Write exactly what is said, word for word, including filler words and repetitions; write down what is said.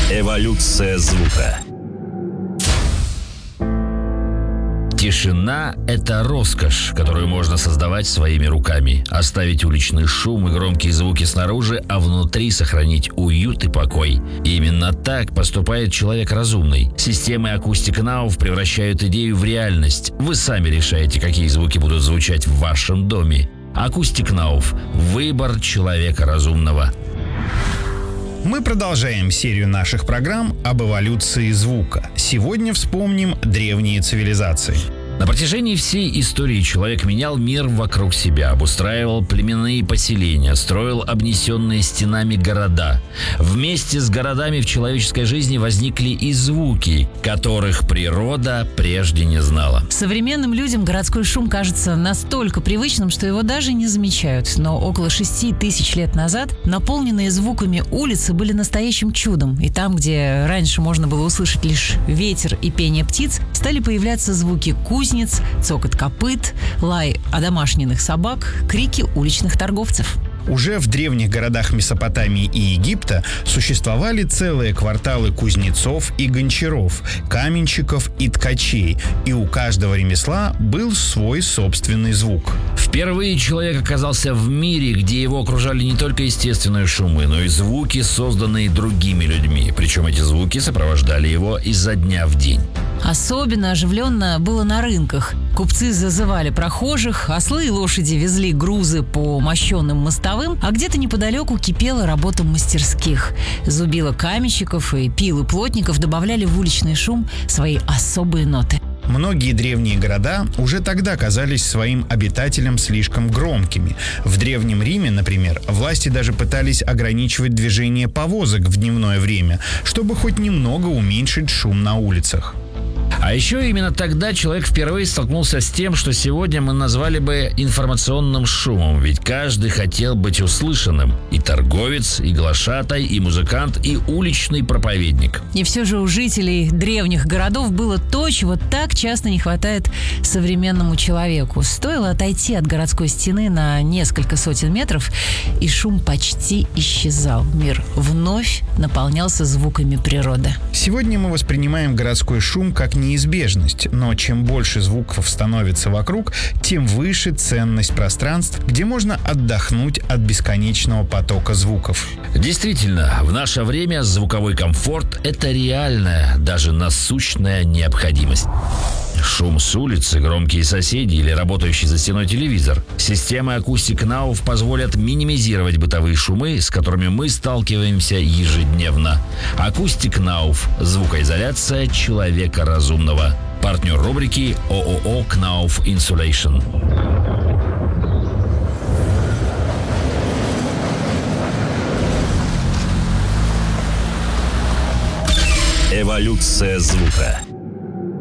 Эволюция звука. Тишина – это роскошь, которую можно создавать своими руками. Оставить уличный шум и громкие звуки снаружи, а внутри сохранить уют и покой. И именно так поступает человек разумный. Системы Acoustic Now превращают идею в реальность. Вы сами решаете, какие звуки будут звучать в вашем доме. Acoustic Now – выбор человека разумного. Мы продолжаем серию наших программ об эволюции звука. Сегодня вспомним древние цивилизации. На протяжении всей истории человек менял мир вокруг себя, обустраивал племенные поселения, строил обнесенные стенами города. Вместе с городами в человеческой жизни возникли и звуки, которых природа прежде не знала. Современным людям городской шум кажется настолько привычным, что его даже не замечают. Но около шести тысяч лет назад наполненные звуками улицы были настоящим чудом. И там, где раньше можно было услышать лишь ветер и пение птиц, стали появляться звуки кузнец, цокот копыт, лай одомашненных собак, крики уличных торговцев. Уже в древних городах Месопотамии и Египта существовали целые кварталы кузнецов и гончаров, каменщиков и ткачей, и у каждого ремесла был свой собственный звук. Впервые человек оказался в мире, где его окружали не только естественные шумы, но и звуки, созданные другими людьми. Причем эти звуки сопровождали его изо дня в день. Особенно оживленно было на рынках. Купцы зазывали прохожих, ослы и лошади везли грузы по мощенным мостовым, а где-то неподалеку кипела работа мастерских. Зубила каменщиков и пилы плотников добавляли в уличный шум свои особые ноты. Многие древние города уже тогда казались своим обитателям слишком громкими. В Древнем Риме, например, власти даже пытались ограничивать движение повозок в дневное время, чтобы хоть немного уменьшить шум на улицах. А еще именно тогда человек впервые столкнулся с тем, что сегодня мы назвали бы информационным шумом, ведь каждый хотел быть услышанным. И торговец, и глашатай, и музыкант, и уличный проповедник. И все же у жителей древних городов было то, чего так часто не хватает современному человеку. Стоило отойти от городской стены на несколько сотен метров, и шум почти исчезал. Мир вновь наполнялся звуками природы. Сегодня мы воспринимаем городской шум как неизбежность, но чем больше звуков становится вокруг, тем выше ценность пространств, где можно отдохнуть от бесконечного потока звуков. Действительно, в наше время звуковой комфорт – это реальная, даже насущная необходимость. Шум с улицы, громкие соседи или работающий за стеной телевизор. Системы Acoustic Now позволят минимизировать бытовые шумы, с которыми мы сталкиваемся ежедневно. Acoustic Now – звукоизоляция человека разумного. Партнер рубрики ООО Knauf Insulation. Эволюция звука.